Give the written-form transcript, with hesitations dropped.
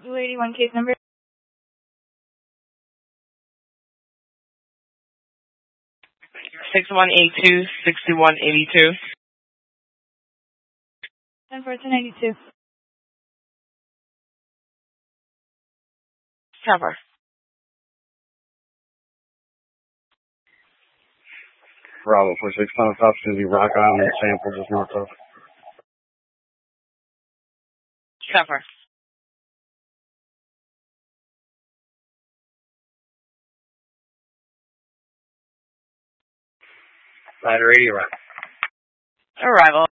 281 case number. 6182-6182. 10-1492. Cover. Bravo 46, Final Opportunity, Rock Island, sample just north of. Cover. Ladder 80, right. Arrival